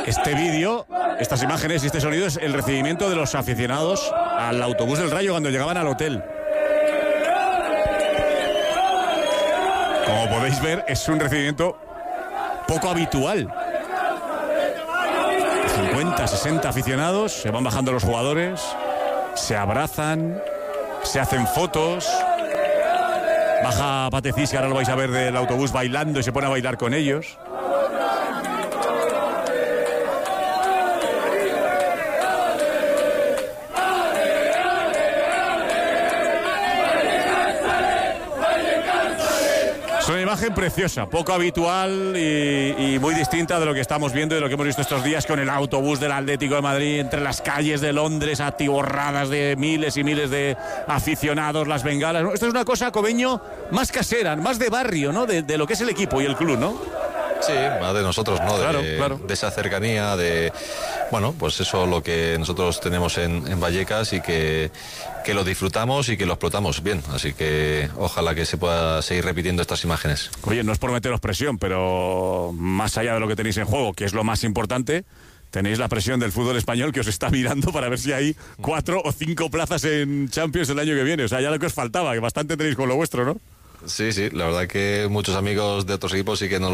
Este vídeo, estas imágenes y este sonido es el recibimiento de los aficionados al autobús del Rayo cuando llegaban al hotel. Como podéis ver, es un recibimiento poco habitual. 50, 60 aficionados, se van bajando los jugadores, se abrazan, se hacen fotos. Baja Patecís, que ahora lo vais a ver del autobús bailando y se pone a bailar con ellos. Es una imagen preciosa, poco habitual y muy distinta de lo que estamos viendo y de lo que hemos visto estos días con el autobús del Atlético de Madrid entre las calles de Londres atiborradas de miles y miles de aficionados, las bengalas. Esto es una cosa, Cobeño, más casera, más de barrio, ¿no? De lo que es el equipo y el club, ¿no? Sí, más de nosotros, ¿no? Claro. De esa cercanía, bueno, pues eso lo que nosotros tenemos en Vallecas y que lo disfrutamos y que lo explotamos bien. Así que ojalá que se pueda seguir repitiendo estas imágenes. Oye, no es por meteros presión, pero más allá de lo que tenéis en juego, que es lo más importante, tenéis la presión del fútbol español que os está mirando para ver si hay 4 o 5 plazas en Champions el año que viene. O sea, ya lo que os faltaba, que bastante tenéis con lo vuestro, ¿no? Sí, la verdad que muchos amigos de otros equipos sí que nos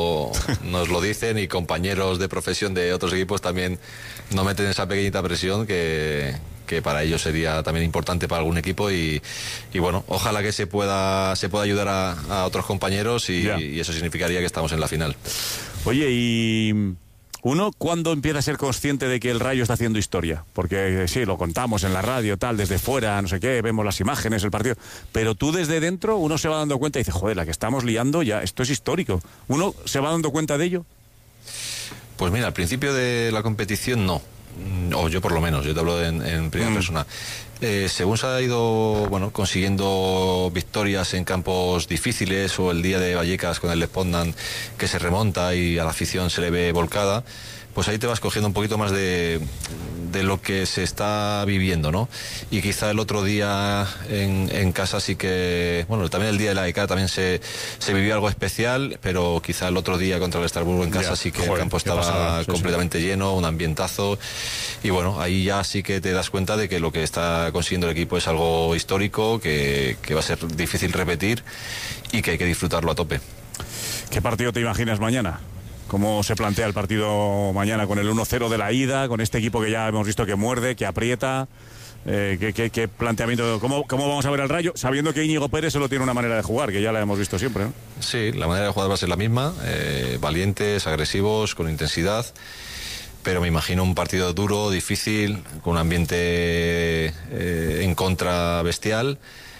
lo dicen, y compañeros de profesión de otros equipos también nos meten esa pequeñita presión que para ellos sería también importante para algún equipo y bueno, ojalá que se pueda ayudar a otros compañeros y eso significaría que estamos en la final. Oye, y uno, ¿cuándo empieza a ser consciente de que el Rayo está haciendo historia? Porque sí, lo contamos en la radio, tal, desde fuera, no sé qué, vemos las imágenes, el partido, pero tú desde dentro, uno se va dando cuenta y dice, joder, la que estamos liando ya, esto es histórico. ¿Uno se va dando cuenta de ello? Pues mira, al principio de la competición no, o yo por lo menos, yo te hablo en primera persona. Según se ha ido consiguiendo victorias en campos difíciles, o el día de Vallecas con el Espondan que se remonta y a la afición se le ve volcada, pues ahí te vas cogiendo un poquito más de lo que se está viviendo, ¿no? Y quizá el otro día en casa sí que, bueno, también el día de la ECA también se vivió algo especial, pero quizá el otro día contra el Estrasburgo en casa sí que el campo estaba completamente lleno, un ambientazo, y bueno, ahí ya sí que te das cuenta de que lo que está consiguiendo el equipo es algo histórico, que va a ser difícil repetir y que hay que disfrutarlo a tope. ¿Qué partido te imaginas mañana? ¿Cómo se plantea el partido mañana con el 1-0 de la ida, con este equipo que ya hemos visto que muerde, que aprieta? ¿Qué planteamiento? ¿Cómo vamos a ver al Rayo? Sabiendo que Íñigo Pérez solo tiene una manera de jugar, que ya la hemos visto siempre, ¿no? Sí, la manera de jugar va a ser la misma, valientes, agresivos, con intensidad, pero me imagino un partido duro, difícil, con un ambiente en contra bestial.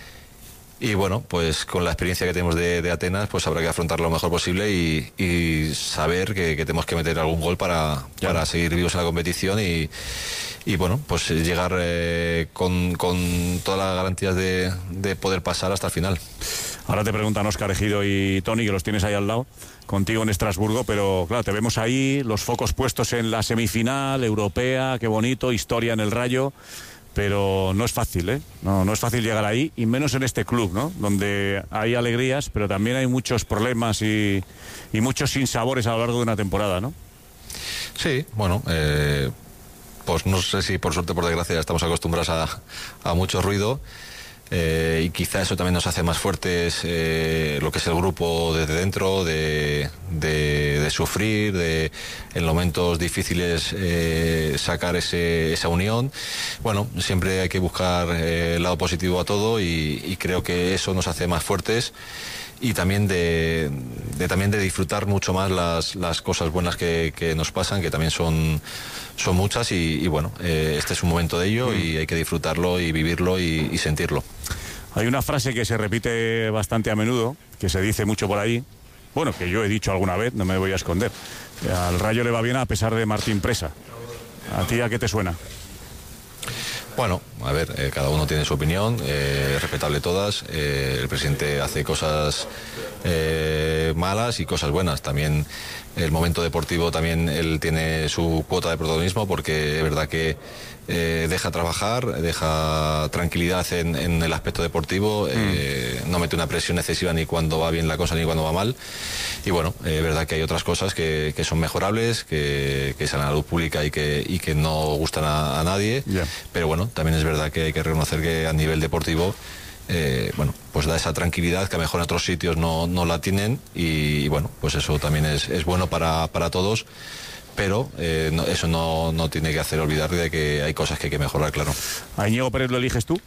Y bueno, pues con la experiencia que tenemos de Atenas, pues habrá que afrontarlo lo mejor posible y saber que tenemos que meter algún gol para seguir vivos en la competición y bueno, pues llegar con todas las garantías de poder pasar hasta el final. Ahora te preguntan Óscar Ejido y Tony, que los tienes ahí al lado, contigo en Estrasburgo, pero claro, te vemos ahí, los focos puestos en la semifinal europea, qué bonito, historia en el Rayo. Pero no es fácil, ¿eh? No es fácil llegar ahí, y menos en este club, ¿no? Donde hay alegrías, pero también hay muchos problemas y muchos sinsabores a lo largo de una temporada, ¿no? Sí, bueno, pues no sé si por suerte o por desgracia estamos acostumbrados a mucho ruido. Y quizá eso también nos hace más fuertes, lo que es el grupo desde dentro, de sufrir, de en momentos difíciles sacar esa unión. Bueno, siempre hay que buscar el lado positivo a todo y creo que eso nos hace más fuertes, y también de disfrutar mucho más las cosas buenas que nos pasan, que también son muchas, y bueno, este es un momento de ello y hay que disfrutarlo y vivirlo y sentirlo. Hay una frase que se repite bastante a menudo, que se dice mucho por ahí, bueno, que yo he dicho alguna vez, no me voy a esconder: al Rayo le va bien a pesar de Martín Presa. ¿A ti a qué te suena? Bueno, a ver, cada uno tiene su opinión, respetable todas. El presidente hace cosas malas y cosas buenas. También el momento deportivo, también él tiene su cuota de protagonismo, porque es verdad que deja trabajar, deja tranquilidad en el aspecto deportivo, no mete una presión excesiva ni cuando va bien la cosa ni cuando va mal. Y bueno, es verdad que hay otras cosas que son mejorables, que salen a la luz pública y que no gustan a nadie, pero bueno, también es verdad que hay que reconocer que a nivel deportivo bueno, pues da esa tranquilidad que a lo mejor en otros sitios no la tienen, y bueno, pues eso también es bueno para todos. Pero eso no tiene que hacer olvidar de que hay cosas que hay que mejorar, claro. ¿A Íñigo Pérez lo eliges tú?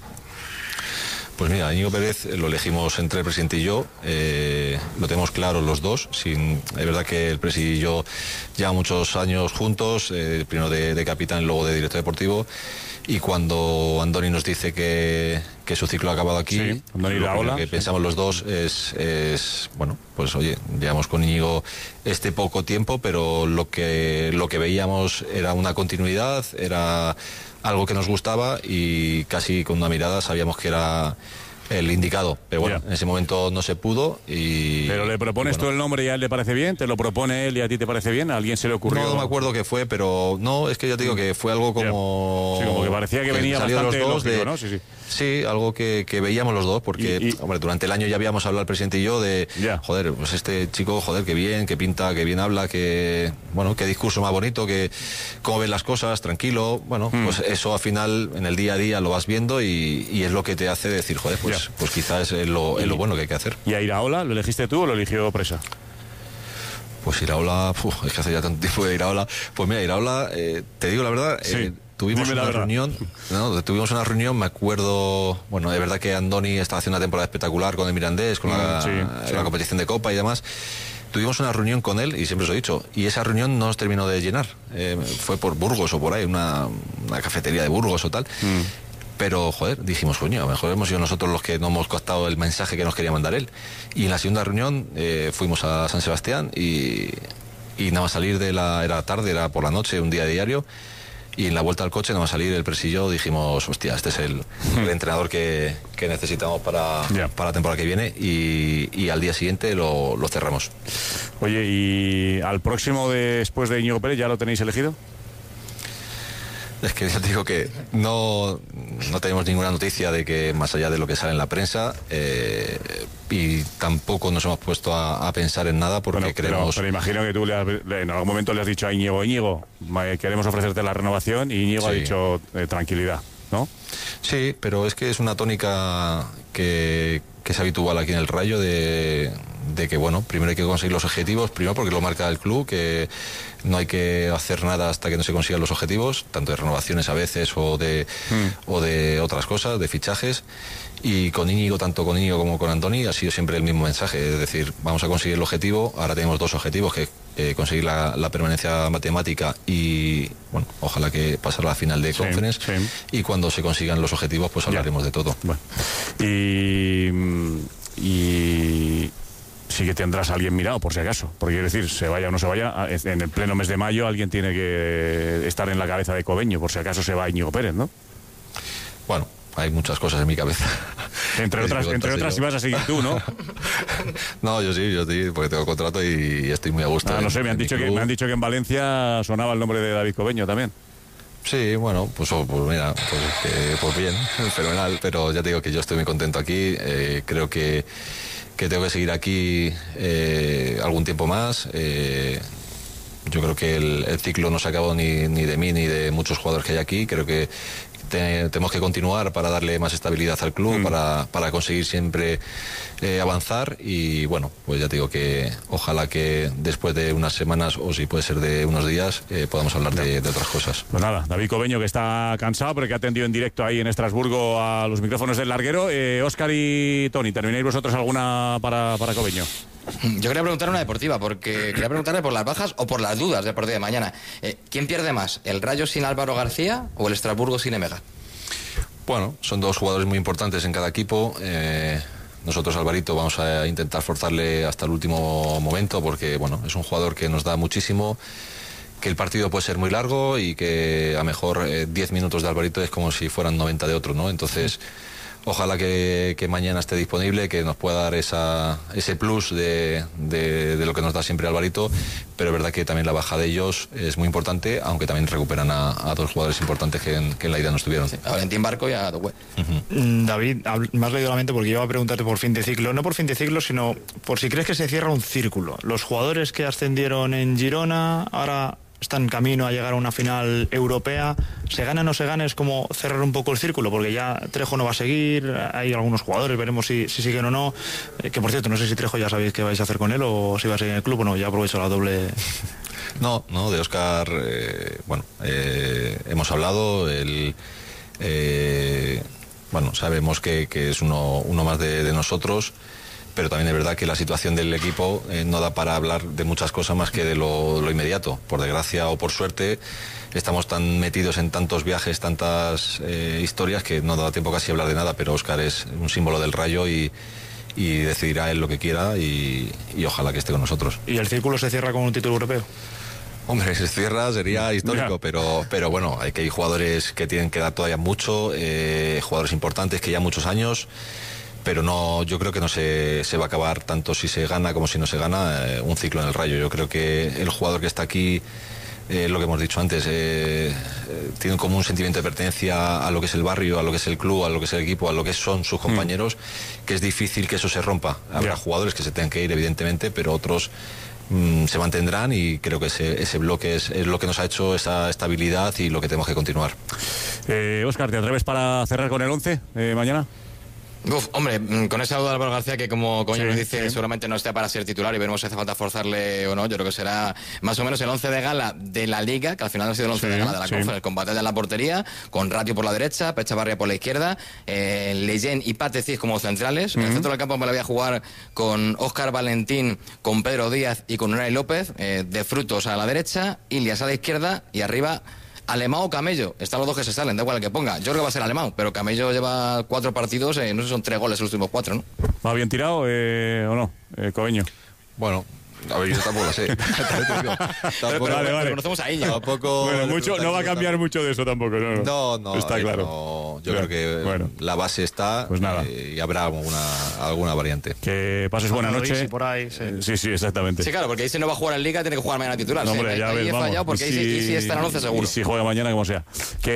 Pues mira, a Íñigo Pérez lo elegimos entre el presidente y yo, lo tenemos claro los dos. Es verdad que el presidente y yo llevamos muchos años juntos, primero de capitán y luego de director deportivo, y cuando Andoni nos dice que su ciclo ha acabado aquí, sí, lo que pensamos los dos es bueno, pues oye, llevamos con Íñigo este poco tiempo, pero lo que veíamos era una continuidad, era algo que nos gustaba, y casi con una mirada sabíamos que era el indicado, pero bueno, en ese momento no se pudo. ¿Pero le propones tú el nombre y a él le parece bien? ¿Te lo propone él y a ti te parece bien? ¿A alguien se le ocurrió? No me acuerdo qué fue, pero no, es que ya te digo que fue algo como... Sí, como que parecía que venía bastante los dos lógico, ¿no? Sí. Sí, algo que veíamos los dos, porque hombre, durante el año ya habíamos hablado el presidente y yo de, joder, pues este chico, joder, qué bien, qué pinta, qué bien habla, que bueno, qué discurso más bonito, que cómo ven las cosas, tranquilo. Bueno, pues eso al final en el día a día lo vas viendo, y es lo que te hace decir, joder, pues quizás es lo bueno que hay que hacer. ¿Y a Iraola lo elegiste tú o lo eligió Presa? Pues Iraola, es que hace ya tanto tiempo de Iraola. Pues mira, Iraola, te digo la verdad, tuvimos una reunión, me acuerdo, bueno, de verdad que Andoni está haciendo una temporada espectacular con el Mirandés, con la competición de Copa y demás. Tuvimos una reunión con él, y siempre os he dicho, y esa reunión no nos terminó de llenar. Fue por Burgos o por ahí, una cafetería de Burgos o tal. Pero, joder, dijimos, coño, a lo mejor hemos sido nosotros los que no hemos captado el mensaje que nos quería mandar él. Y en la segunda reunión fuimos a San Sebastián, y nada más salir era tarde, era por la noche, un día diario, y en la vuelta al coche, nada más salir el presillo, dijimos, hostia, este es el entrenador que necesitamos para la temporada que viene, y al día siguiente lo cerramos. Oye, ¿y al próximo después de Íñigo Pérez ya lo tenéis elegido? Es que ya te digo que no tenemos ninguna noticia de que, más allá de lo que sale en la prensa, y tampoco nos hemos puesto a pensar en nada, porque creemos... Pero imagino que tú en algún momento le has dicho a Íñigo, queremos ofrecerte la renovación, y Íñigo ha dicho tranquilidad, ¿no? Sí, pero es que es una tónica que es habitual aquí en el Rayo, de que, bueno, primero hay que conseguir los objetivos, primero porque lo marca el club, que no hay que hacer nada hasta que no se consigan los objetivos, tanto de renovaciones a veces o de otras cosas, de fichajes. Y con Íñigo, tanto con Íñigo como con Andoni, ha sido siempre el mismo mensaje, es decir, vamos a conseguir el objetivo. Ahora tenemos dos objetivos, que conseguir la permanencia matemática y, bueno, ojalá que pasar a la final de Conference, y cuando se consigan los objetivos, pues hablaremos de todo. Bueno. Y sí que tendrás a alguien mirado, por si acaso, porque quiero decir, se vaya o no se vaya, en el pleno mes de mayo alguien tiene que estar en la cabeza de Cobeño, por si acaso se va Íñigo Pérez, ¿no? Bueno, hay muchas cosas en mi cabeza. Entre otras si vas a seguir tú, ¿no? No, yo sí, porque tengo contrato y estoy muy a gusto. No sé, me han dicho que en Valencia sonaba el nombre de David Cobeño también. Sí, bueno, pues mira, pues bien, fenomenal, pero ya te digo que yo estoy muy contento aquí, creo que tengo que seguir aquí algún tiempo más. Yo creo que el ciclo no se ha acabado ni de mí ni de muchos jugadores que hay aquí. Creo que tenemos que continuar para darle más estabilidad al club, para conseguir siempre avanzar. Y bueno, pues ya te digo que ojalá que después de unas semanas, o si puede ser de unos días, podamos hablar de otras cosas. Pues nada, David Cobeño, que está cansado porque ha atendido en directo ahí en Estrasburgo a los micrófonos del larguero. Óscar y Tony, ¿termináis vosotros alguna para Cobeño? Yo quería preguntar una deportiva, porque quería preguntarle por las bajas o por las dudas del partido de mañana. ¿Quién pierde más, el Rayo sin Álvaro García o el Estrasburgo sin Emega? Bueno, son dos jugadores muy importantes en cada equipo. Nosotros, Alvarito, vamos a intentar forzarle hasta el último momento, porque bueno, es un jugador que nos da muchísimo, el partido puede ser muy largo y que a lo mejor 10 minutos de Alvarito es como si fueran 90 de otro, ¿no? Entonces, ojalá que mañana esté disponible, que nos pueda dar ese plus de lo que nos da siempre Alvarito, pero es verdad que también la baja de ellos es muy importante, aunque también recuperan a dos jugadores importantes que en la ida no estuvieron. Sí, a Valentín Barco y a Doué. David, me has leído la mente porque yo iba a preguntarte por fin de ciclo, no por fin de ciclo, sino por si crees que se cierra un círculo. Los jugadores que ascendieron en Girona ahora están en camino a llegar a una final europea. Se gana o no se gana, es como cerrar un poco el círculo, porque ya Trejo no va a seguir, hay algunos jugadores, veremos si siguen o no. Que por cierto, no sé si Trejo ya sabéis qué vais a hacer con él o si va a seguir en el club o no, ya aprovecho la doble. No, de Óscar, hemos hablado, sabemos que es uno más de nosotros, pero también es verdad que la situación del equipo no da para hablar de muchas cosas más que de lo inmediato. Por desgracia o por suerte, estamos tan metidos en tantos viajes, tantas historias, que no da tiempo casi a hablar de nada, pero Óscar es un símbolo del Rayo y decidirá él lo que quiera y ojalá que esté con nosotros. ¿Y el círculo se cierra con un título europeo? Hombre, si se cierra sería histórico, pero bueno, hay jugadores que tienen que dar todavía mucho, jugadores importantes que ya muchos años, pero no, yo creo que no se va a acabar tanto si se gana como si no se gana un ciclo en el Rayo. Yo creo que el jugador que está aquí, lo que hemos dicho antes, tiene como un sentimiento de pertenencia a lo que es el barrio, a lo que es el club, a lo que es el equipo, a lo que son sus compañeros, que es difícil que eso se rompa. Habrá jugadores que se tengan que ir, evidentemente, pero otros se mantendrán, y creo que ese bloque es lo que nos ha hecho esa estabilidad y lo que tenemos que continuar. Óscar, ¿te atreves para cerrar con el 11 mañana? Hombre, con esa duda de Álvaro García, que como coño nos dice, seguramente no esté para ser titular, y veremos si hace falta forzarle o no. Yo creo que será más o menos el 11 de gala de la Liga, que al final ha sido el 11 de gala de la Conference, con Batalla en la portería, con Ratio por la derecha, Pechavarria por la izquierda, Leyen y Pate Cid como centrales. En el centro del campo me la voy a jugar con Óscar Valentín, con Pedro Díaz y con Unai López, de Frutos a la derecha, Ilias a la izquierda, y arriba Alemão o Camello. Están los dos que se salen, da igual el que ponga. Yo creo que va a ser Alemão, pero Camello lleva 4 partidos, no sé si son 3 goles los últimos 4, ¿no? ¿Va bien tirado o no, Coveño? Bueno, a ver, yo tampoco lo sé. Pero conocemos a ella. Bueno, no va a cambiar mucho de eso tampoco, ¿no? No, está claro. Yo creo que la base está, pues nada. Y habrá alguna variante. Que pases buena noche. Por ahí, sí, exactamente. Sí, claro, porque ahí si no va a jugar en Liga, tiene que jugar mañana titular. No, hombre, ya ahí ves, he fallado, porque ahí sí está en 11 seguro. Y si juega mañana, como sea.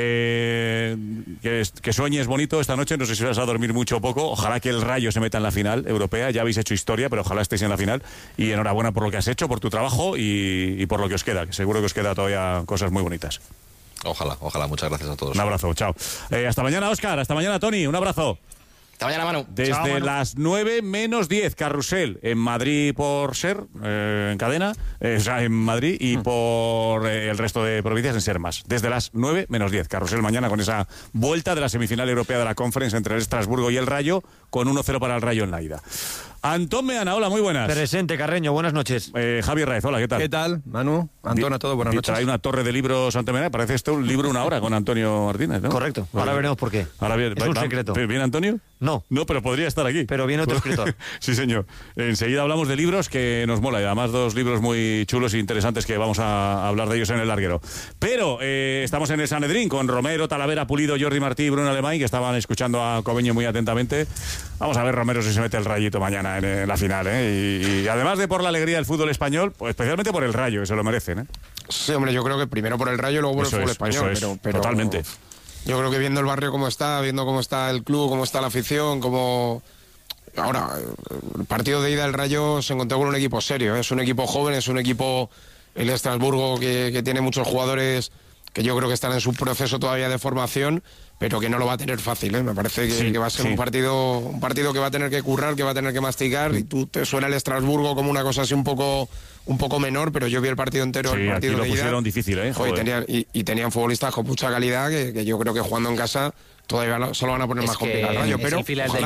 Que sueñes bonito esta noche. No sé si vas a dormir mucho o poco. Ojalá que el Rayo se meta en la final europea. Ya habéis hecho historia, pero ojalá estéis en la final. Y enhorabuena por lo que has hecho, por tu trabajo y por lo que os queda, que seguro que os queda todavía cosas muy bonitas. Ojalá. Muchas gracias a todos. Un abrazo, chao. Hasta mañana, Óscar. Hasta mañana, Tony. Un abrazo. Hasta mañana, Manu. Desde Chao, Manu. las 9 menos 10, Carrusel en Madrid por Ser, en cadena, en Madrid, y por el resto de provincias en Ser Más. Desde las 9 menos 10, Carrusel mañana con esa vuelta de la semifinal europea de la Conference entre el Estrasburgo y el Rayo, con 1-0 para el Rayo en la ida. Antón Meana, hola, muy buenas. Presente, Carreño, buenas noches. Javier Raez, hola, ¿qué tal? ¿Qué tal, Manu? Antón, a todos, buenas noches. Trae una torre de libros, Antón Meana, parece esto un libro una hora con Antonio Martínez, ¿no? Correcto, ahora veremos por qué. Ahora bien, es un secreto. ¿Viene Antonio? No. No, pero podría estar aquí. Pero viene otro escritor. Sí, señor. Enseguida hablamos de libros, que nos mola, y además 2 libros muy chulos e interesantes que vamos a hablar de ellos en el larguero. Pero estamos en el Sanedrín con Romero, Talavera, Pulido, Jordi Martí y Bruno Alemany, que estaban escuchando a Coveño muy atentamente. Vamos a ver, Romero, si se mete el Rayito mañana en la final, Y además de por la alegría del fútbol español, pues especialmente por el Rayo, que se lo merecen, ¿eh? Sí, hombre, yo creo que primero por el Rayo y luego por el fútbol español. Pero totalmente. Yo creo que viendo el barrio cómo está, viendo cómo está el club, cómo está la afición, cómo... Ahora, el partido de ida del Rayo se encontró con un equipo serio, ¿eh? Es un equipo joven, es un equipo, el Estrasburgo, que tiene muchos jugadores que yo creo que están en su proceso todavía de formación, pero que no lo va a tener fácil, ¿eh? Me parece que va a ser un partido que va a tener que currar, que va a tener que masticar, y tú te suena el Estrasburgo como una cosa así un poco menor, pero yo vi el partido entero, el partido aquí lo de ida. Pusieron difícil, ¿eh? Joder, tenían futbolistas con mucha calidad que yo creo que jugando en casa todavía se lo van a poner más complicado al Rayo, pero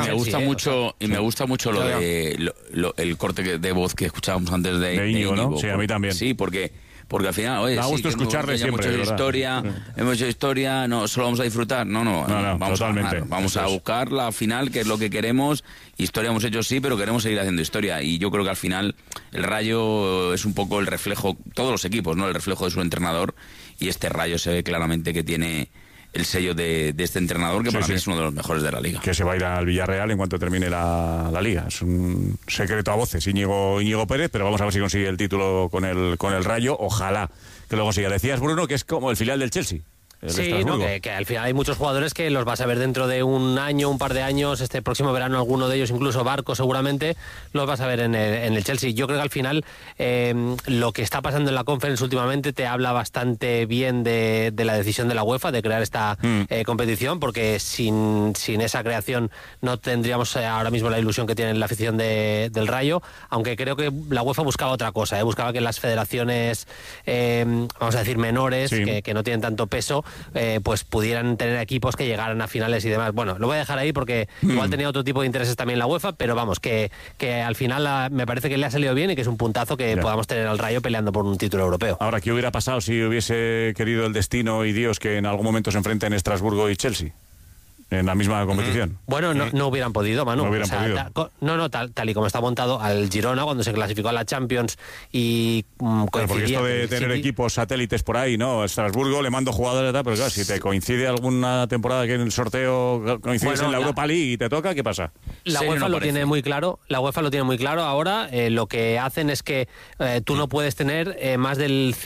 me gusta mucho el corte de voz que escuchábamos antes de Íñigo, ¿no? Sí, a mí también. Sí, porque porque al final, oye, da gusto escucharle siempre, hemos hecho historia, no solo vamos a disfrutar, no, vamos totalmente. Vamos a buscar la final, que es lo que queremos. Historia hemos hecho sí, pero queremos seguir haciendo historia, y yo creo que al final el Rayo es un poco el reflejo, todos los equipos, ¿no? El reflejo de su entrenador, y este Rayo se ve claramente que tiene el sello de este entrenador, que para mí es uno de los mejores de la Liga. Que se va a ir al Villarreal en cuanto termine la Liga. Es un secreto a voces, Íñigo Pérez, pero vamos a ver si consigue el título con el Rayo. Ojalá que lo consiga. Decías, Bruno, que es como el filial del Chelsea. Sí, no, que al final hay muchos jugadores que los vas a ver dentro de un año, un par de años, este próximo verano alguno de ellos, incluso Barco seguramente, los vas a ver en el Chelsea. Yo creo que al final lo que está pasando en la Conference últimamente te habla bastante bien de la decisión de la UEFA de crear esta competición, porque sin esa creación no tendríamos ahora mismo la ilusión que tiene la afición del Rayo, aunque creo que la UEFA buscaba otra cosa, buscaba que las federaciones, vamos a decir, menores, que no tienen tanto peso, pues pudieran tener equipos que llegaran a finales y demás. Bueno, lo voy a dejar ahí porque igual tenía otro tipo de intereses también la UEFA, pero vamos, que al final me parece que le ha salido bien y que es un puntazo que podamos tener al Rayo peleando por un título europeo. Ahora, ¿qué hubiera pasado si hubiese querido el destino y Dios que en algún momento se enfrenten Estrasburgo y Chelsea en la misma competición? Bueno, no hubieran podido, Manu. No hubieran podido. Tal y como está montado al Girona cuando se clasificó a la Champions y porque esto de tener equipos satélites por ahí, ¿no? Estrasburgo le mando jugadores, pero claro, si te coincide alguna temporada que en el sorteo coincides en la Europa League y te toca, ¿qué pasa? La UEFA lo tiene muy claro. La UEFA lo tiene muy claro. Ahora lo que hacen es que tú no puedes tener más del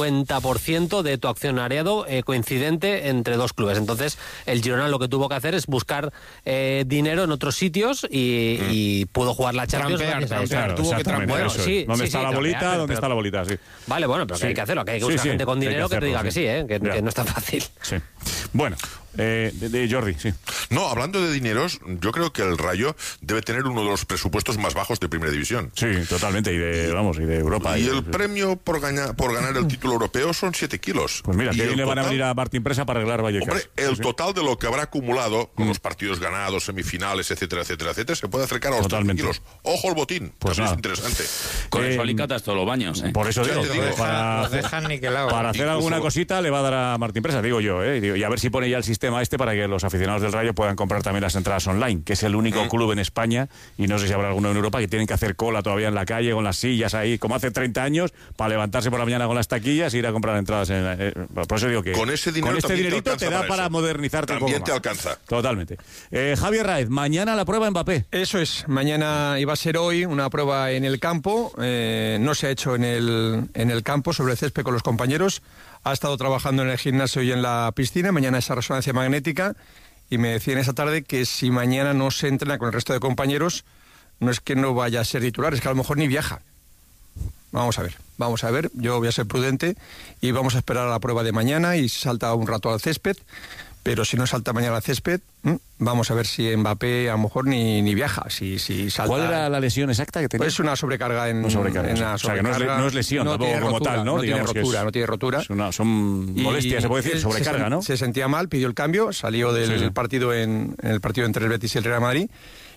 50% de tu accionariado coincidente entre dos clubes. Entonces, el Girona lo que tuvo que hacer es buscar dinero en otros sitios y pudo jugar la Champions. Tuvo que trampear. ¿Dónde está la bolita? ¿Dónde está la bolita? Sí. Vale, bueno, pero que hay que hacerlo, que hay que buscar gente con dinero que te diga que sí, que no está fácil. Sí. Bueno, de Jordi, sí. No, hablando de dineros, yo creo que el Rayo debe tener uno de los presupuestos más bajos de Primera División. Sí, totalmente, y de Europa. Y el premio por ganar el título europeo son 7 kilos. Pues mira, ¿qué le van a venir a Martín Presa para arreglar Vallecas? Hombre, el total de lo que habrá acumulado con los partidos ganados, semifinales, etcétera, se puede acercar a los 13 kilos. Ojo el botín, pues es interesante. Con eso alicatas todos los baños. Por eso digo, para hacer alguna cosita le va a dar a Martín Presa, digo yo, y a ver si pone ya el sistema para que los aficionados del Rayo puedan comprar también las entradas online, que es el único club en España, y no sé si habrá alguno en Europa, que tienen que hacer cola todavía en la calle con las sillas ahí, como hace 30 años, para levantarse por la mañana con las taquillas e ir a comprar entradas. Por eso digo que con ese dinerito te da para modernizarte un poco más. También te alcanza. Totalmente. Javier Raez, mañana la prueba Mbappé. Eso es, mañana iba a ser hoy una prueba en el campo, no se ha hecho en el campo, sobre el césped con los compañeros. Ha estado trabajando en el gimnasio y en la piscina. Mañana esa resonancia magnética. Y me decían esa tarde que si mañana no se entrena con el resto de compañeros, no es que no vaya a ser titular, es que a lo mejor ni viaja. Vamos a ver. Yo voy a ser prudente y vamos a esperar a la prueba de mañana y salta un rato al césped. Pero si no salta mañana al césped, vamos a ver si Mbappé a lo mejor ni viaja. Si salta... ¿Cuál era la lesión exacta que tenía? Pues una sobrecarga en la sobrecarga. O sea, que no es lesión tampoco como tal, ¿no? No tiene rotura. Son molestias, se puede decir, sobrecarga, ¿no? Se sentía mal, pidió el cambio, salió del partido en el partido entre el Betis y el Real Madrid.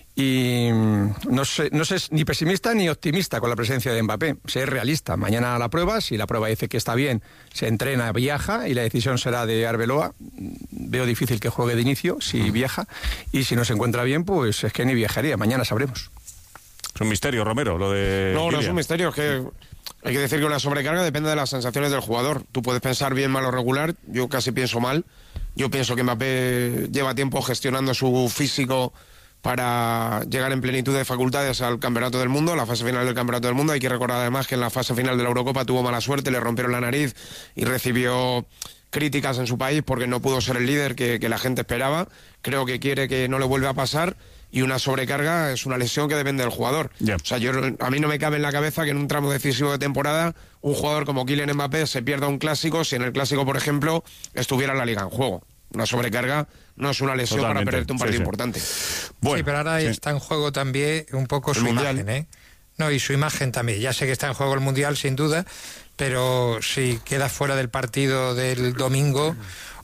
Y no sé ni pesimista ni optimista con la presencia de Mbappé. Sé realista. Mañana la prueba, si la prueba dice que está bien, se entrena, viaja y la decisión será de Arbeloa. Veo difícil que juegue de inicio si viaja, y si no se encuentra bien, pues es que ni viajaría. Mañana sabremos. Es un misterio, Romero, lo de... No es un misterio, es que hay que decir que una sobrecarga depende de las sensaciones del jugador. Tú puedes pensar bien, mal o regular, yo casi pienso mal. Yo pienso que Mbappé lleva tiempo gestionando su físico para llegar en plenitud de facultades al Campeonato del Mundo, a la fase final del Campeonato del Mundo. Hay que recordar además que en la fase final de la Eurocopa tuvo mala suerte, le rompieron la nariz y recibió críticas en su país porque no pudo ser el líder que la gente esperaba. Creo que quiere que no le vuelva a pasar, y una sobrecarga es una lesión que depende del jugador. O sea, a mí no me cabe en la cabeza que en un tramo decisivo de temporada un jugador como Kylian Mbappé se pierda un clásico si en el clásico, por ejemplo, estuviera la Liga en juego. Una sobrecarga no es una lesión para perderte un partido importante. Bueno, sí, pero ahora está en juego también un poco su imagen, No, y su imagen también. Ya sé que está en juego el Mundial, sin duda, pero si queda fuera del partido del domingo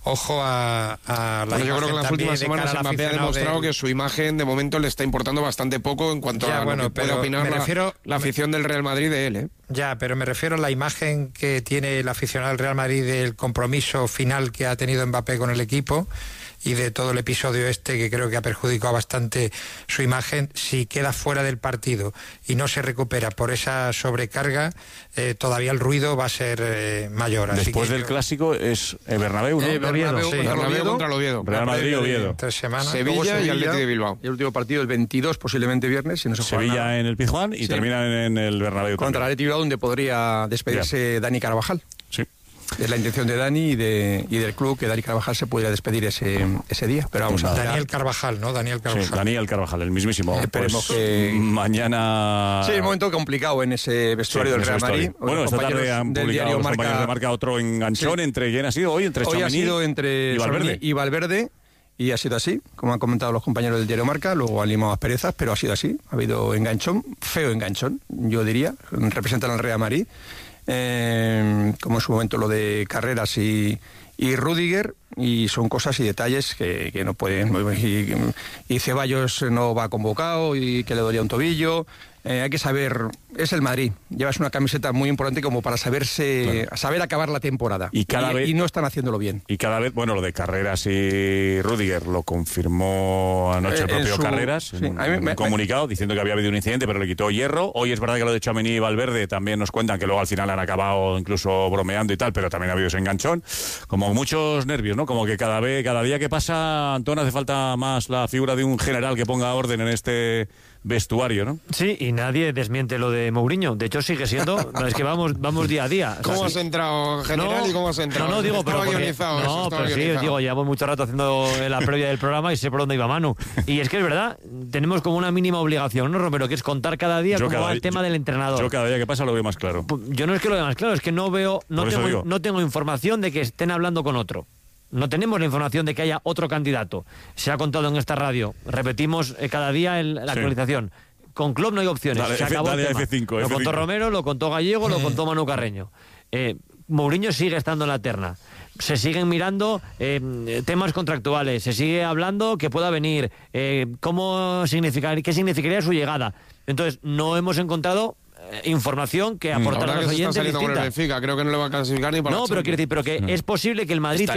ojo a la bueno, yo creo que en las últimas semanas Mbappé ha demostrado que su imagen de momento le está importando bastante poco en cuanto a lo que puede opinar la afición del Real Madrid de él, ¿eh? Ya, pero me refiero a la imagen que tiene el aficionado del Real Madrid del compromiso final que ha tenido Mbappé con el equipo y de todo el episodio que creo que ha perjudicado bastante su imagen. Si queda fuera del partido y no se recupera por esa sobrecarga, todavía el ruido va a ser mayor. Así Después del clásico es Bernabéu, ¿no? Bernabéu contra el Oviedo. Real Madrid, Oviedo. 3 semanas. Sevilla y Athletic de Bilbao. Y el último partido el 22, posiblemente viernes, si no se juega Sevilla nada. en el Pizjuán y termina en el Bernabéu. Contra el Athletic de Bilbao, donde podría despedirse Dani Carvajal. Sí. Es la intención de Dani y del club que Dani Carvajal se pudiera despedir ese día. Pero vamos a ver. Daniel Carvajal, ¿no? Daniel Carvajal. Sí, Daniel Carvajal, el mismísimo. Esperemos pues, que mañana. Sí, un momento complicado en ese vestuario del Real Madrid. Bueno, esta tarde han publicado los compañeros de Marca otro enganchón. ¿Entre quién ha sido hoy? Entre Hoy ha sido entre Valverde. Y Valverde. Y ha sido así, como han comentado los compañeros del diario Marca, luego han limado asperezas, pero ha sido así. Ha habido enganchón, feo enganchón, yo diría, representan al Real Madrid. Como en su momento lo de Carreras y Rüdiger, y son cosas y detalles que no pueden. Y Ceballos no va convocado y que le dolía un tobillo. Hay que saber, es el Madrid, llevas una camiseta muy importante como para saber acabar la temporada. Y no están haciéndolo bien. Y cada vez, bueno, lo de Carreras y Rüdiger lo confirmó anoche el propio Carreras, en un comunicado diciendo que había habido un incidente, pero le quitó hierro. Hoy es verdad que lo de Tchouaméni y Valverde también nos cuentan que luego al final han acabado incluso bromeando y tal, pero también ha habido ese enganchón. Como muchos nervios, ¿no? Como que cada día que pasa, Antón, hace falta más la figura de un general que ponga orden en este vestuario, ¿no? Sí, y nadie desmiente lo de Mourinho. De hecho, sigue siendo... No, es que vamos día a día. ¿Cómo has entrado, general, y cómo has entrado? No, digo, pero sí, digo, llevo mucho rato haciendo la previa del programa y sé por dónde iba Manu. Y es que es verdad, tenemos como una mínima obligación, ¿no, Romero? Que es contar cada día cómo va el tema del entrenador. Yo cada día que pasa lo veo más claro. Yo no es que lo vea más claro, es que no tengo información de que estén hablando con otro. No tenemos la información de que haya otro candidato. Se ha contado en esta radio. Repetimos cada día la actualización. Con Klopp no hay opciones. Se acabó el tema. F5, lo contó Romero, lo contó Gallego, lo contó Manu Carreño. Mourinho sigue estando en la terna. Se siguen mirando temas contractuales. Se sigue hablando que pueda venir. ¿Qué significaría su llegada? Entonces, no hemos encontrado información que aportar a los oyentes distinta. Con el Benfica, creo que no le va a clasificar ni para pero quiero decir, que es posible que el Madrid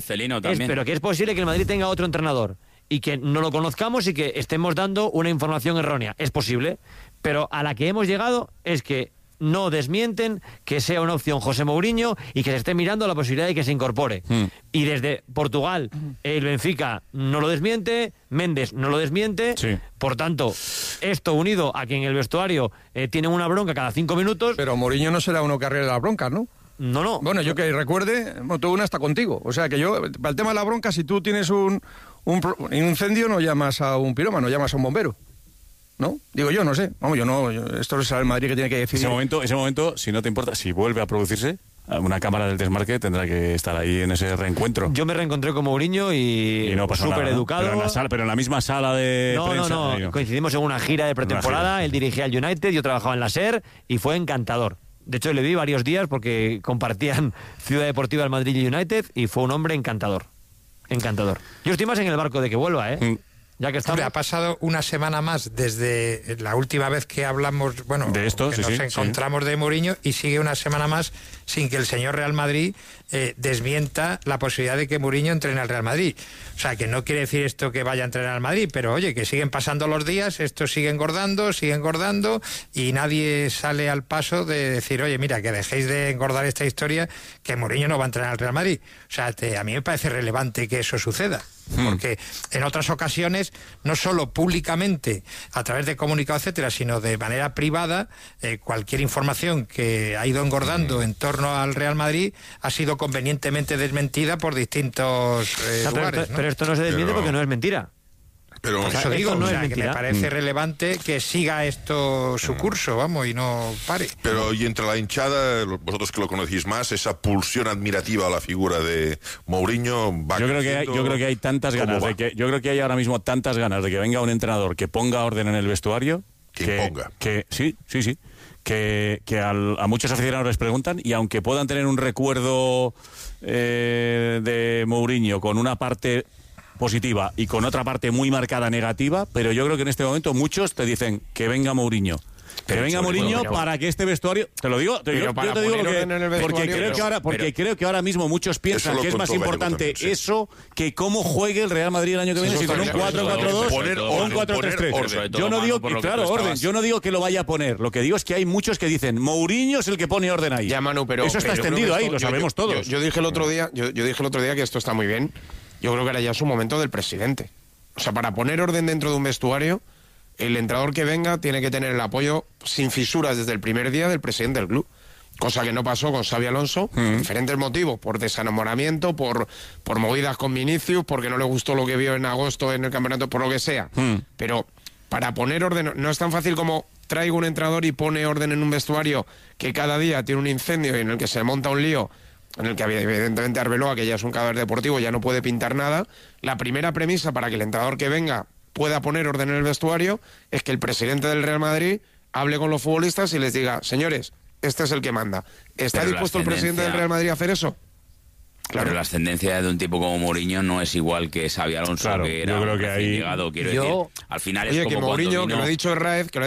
es posible que el Madrid tenga otro entrenador y que no lo conozcamos y que estemos dando una información errónea. Es posible, pero a la que hemos llegado es que no desmienten que sea una opción José Mourinho y que se esté mirando la posibilidad de que se incorpore. Y desde Portugal, el Benfica no lo desmiente, Méndez no lo desmiente. Sí. Por tanto, esto unido a que en el vestuario tienen una bronca cada 5 minutos... Pero Mourinho no será uno que arregle las broncas, ¿no? No. Bueno, yo que recuerde, tuve una hasta contigo. O sea, que yo, para el tema de la bronca, si tú tienes un incendio, no llamas a un pirómano, llamas a un bombero. ¿No? Digo yo, no sé. Vamos, esto es el Madrid que tiene que decidir. Ese momento, si no te importa, si vuelve a producirse, una cámara del desmarque tendrá que estar ahí en ese reencuentro. Yo me reencontré con Mourinho y no pasó súper educado. Pero en la misma sala de prensa. No. Coincidimos en una gira de pretemporada. Él dirigía el United, yo trabajaba en la SER y fue encantador. De hecho, le vi varios días porque compartían Ciudad Deportiva del Madrid y United y fue un hombre encantador. Encantador. Yo estoy más en el barco de que vuelva, Ya que estamos... ha pasado una semana más desde la última vez que hablamos, de esto, que nos encontramos de Mourinho, y sigue una semana más sin que el señor Real Madrid desmienta la posibilidad de que Mourinho entrene al Real Madrid. O sea, que no quiere decir esto que vaya a entrenar al Madrid, pero oye, que siguen pasando los días, esto sigue engordando, y nadie sale al paso de decir, oye, mira, que dejéis de engordar esta historia, que Mourinho no va a entrenar al Real Madrid. O sea, a mí me parece relevante que eso suceda. Porque en otras ocasiones, no solo públicamente, a través de comunicado, etcétera, sino de manera privada, cualquier información que ha ido engordando en torno al Real Madrid ha sido convenientemente desmentida por distintos lugares. Pero esto no se desmiente porque no es mentira. Pero eso digo, que me parece relevante que siga esto su curso, y no pare. Pero y entre la hinchada, vosotros que lo conocéis más, esa pulsión admirativa a la figura de Mourinho va yo creo que hay tantas ganas yo creo que hay ahora mismo tantas ganas de que venga un entrenador que ponga orden en el vestuario, que a muchos aficionados les preguntan, y aunque puedan tener un recuerdo de Mourinho con una parte positiva y con otra parte muy marcada negativa, pero yo creo que en este momento muchos te dicen que venga Mourinho. Que venga Mourinho para que este vestuario, te lo digo, yo te digo lo que, porque creo que ahora mismo muchos piensan que es más importante eso que cómo juegue el Real Madrid el año que viene, si con un 4-4-2 o un 4-3-3. Yo no digo que, claro, orden, yo no digo que lo vaya a poner, lo que digo es que hay muchos que dicen Mourinho es el que pone orden ahí. Ya, Manu, pero eso está extendido ahí, lo sabemos todos. Yo dije el otro día, que esto está muy bien. Yo creo que ahora ya es un momento del presidente. O sea, para poner orden dentro de un vestuario, el entrenador que venga tiene que tener el apoyo sin fisuras desde el primer día del presidente del club. Cosa que no pasó con Xabi Alonso, por diferentes motivos, por desenamoramiento, por movidas con Vinicius, porque no le gustó lo que vio en agosto en el campeonato, por lo que sea. Pero para poner orden, no es tan fácil como traigo un entrenador y pone orden en un vestuario que cada día tiene un incendio y en el que se monta un lío, en el que evidentemente Arbeloa, que ya es un cadáver deportivo, ya no puede pintar nada. La primera premisa para que el entrenador que venga pueda poner orden en el vestuario es que el presidente del Real Madrid hable con los futbolistas y les diga, señores, este es el que manda. ¿Está dispuesto el presidente del Real Madrid a hacer eso? Claro. Pero la ascendencia de un tipo como Mourinho no es igual que Xabi Alonso, que era yo creo que ahí llegado, quiero decir, al final es como que Mourinho, que lo ha dicho Raez,